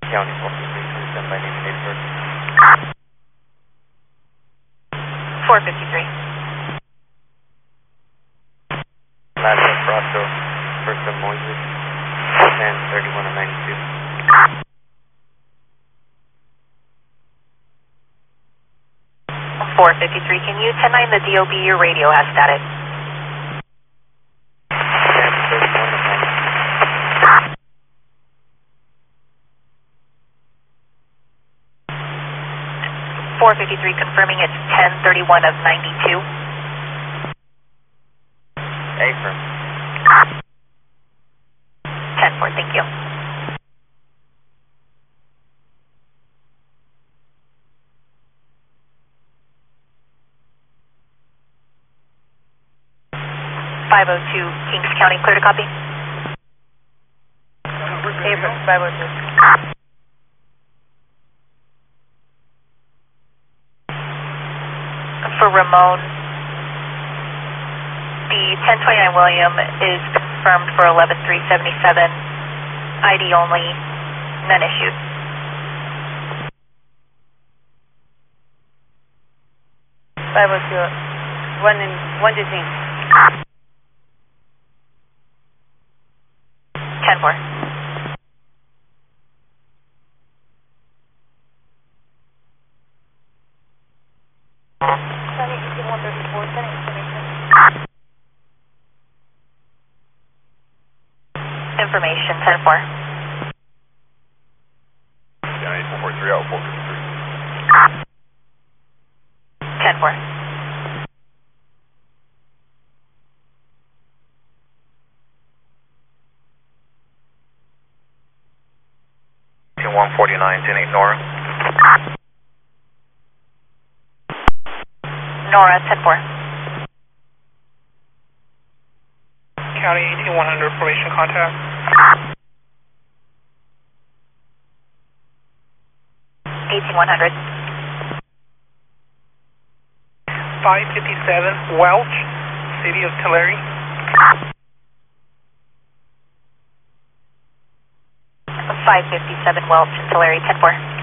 County 453, by name and date of birth. 453. Last of Brosco, first of Moises, 1031 and 92. 453, can you 10-9 the DOB, your radio has static? 1031 and 92. 453, confirming it's 1031 of 92. Affirm. 10-4, thank you. .502 Kings County, clear to copy. Affirm, 502. For Ramon, the 1029 William is confirmed for 11377, ID only, none issued. One to team. 10-4. Information 10-4. County 443 out 453. 10-4. Team 149, 10-8 Nora. Nora 10-4. County 18100, formation contact. 18100. 557 Welch, City of Tulare. 557 Welch, Tulare 10-4.